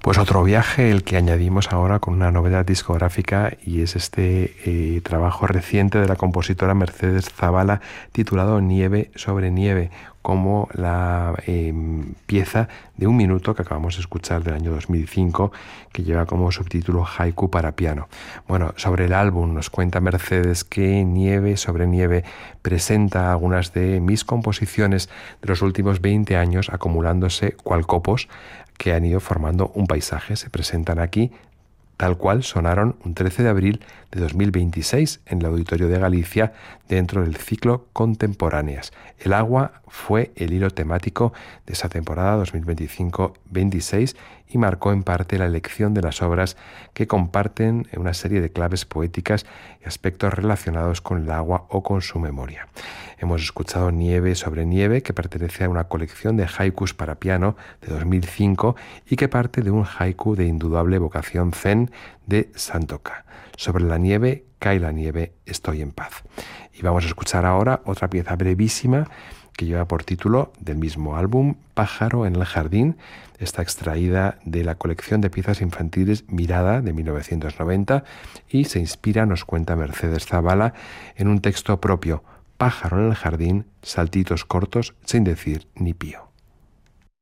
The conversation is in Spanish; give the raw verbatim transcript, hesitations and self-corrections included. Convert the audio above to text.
Pues otro viaje, el que añadimos ahora con una novedad discográfica, y es este eh, trabajo reciente de la compositora Mercedes Zavala titulado Nieve sobre Nieve, como la eh, pieza de un minuto que acabamos de escuchar del año dos mil cinco, que lleva como subtítulo Haiku para piano. Bueno, sobre el álbum nos cuenta Mercedes que Nieve sobre Nieve presenta algunas de mis composiciones de los últimos veinte años acumulándose cual copos que han ido formando un paisaje. Se presentan aquí tal cual sonaron un trece de abril de dos mil veintiséis en el Auditorio de Galicia dentro del ciclo Contemporáneas. El agua fue el hilo temático de esa temporada dos mil veinticinco veintiséis y marcó en parte la elección de las obras que comparten una serie de claves poéticas y aspectos relacionados con el agua o con su memoria. Hemos escuchado Nieve sobre Nieve, que pertenece a una colección de haikus para piano de dos mil cinco y que parte de un haiku de indudable vocación zen de Santoka. Sobre la nieve, cae la nieve, estoy en paz. Y vamos a escuchar ahora otra pieza brevísima que lleva por título del mismo álbum, Pájaro en el jardín. Está extraída de la colección de piezas infantiles Mirada de mil novecientos noventa y se inspira, nos cuenta Mercedes Zavala, en un texto propio, Pájaro en el jardín, saltitos cortos sin decir ni pío.